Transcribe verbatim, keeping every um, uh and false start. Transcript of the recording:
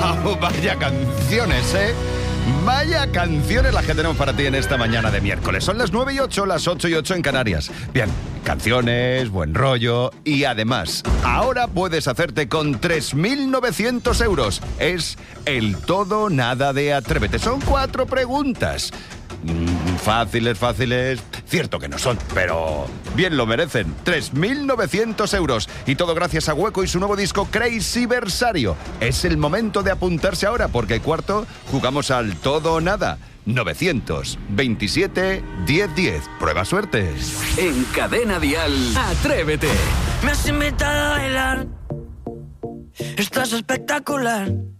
¡Wow! Vaya canciones, ¿eh? Vaya canciones las que tenemos para ti en esta mañana de miércoles. Son las nueve y ocho, las ocho y ocho en Canarias. Bien, canciones, buen rollo y además, ahora puedes hacerte con tres mil novecientos euros. Es el todo o nada de Atrévete. Son cuatro preguntas. Mm, fáciles, fáciles. Cierto que no son, pero bien lo merecen. tres mil novecientos euros. Y todo gracias a Hueco y su nuevo disco Crazy Versario. Es el momento de apuntarse ahora porque el cuarto jugamos al todo o nada. novecientos veintisiete diez diez. Prueba suerte. En Cadena Dial, Atrévete. Me has invitado a bailar. Estás espectacular.